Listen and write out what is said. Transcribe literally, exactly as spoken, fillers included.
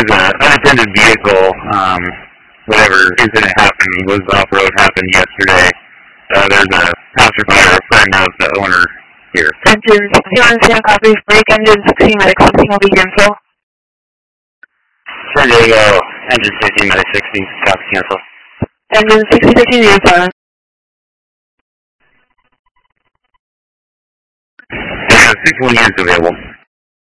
there's an unattended vehicle, um, whatever incident happened was off-road happened yesterday. Uh, there's a passerby or a friend of the owner here. Engine sixty-one, Sam copies, break engine sixteen, medic sixteen will be info. San Diego, engine sixteen, medic sixteen, copy cancel. Engine sixty, sixteen, info. Uh, six one units available.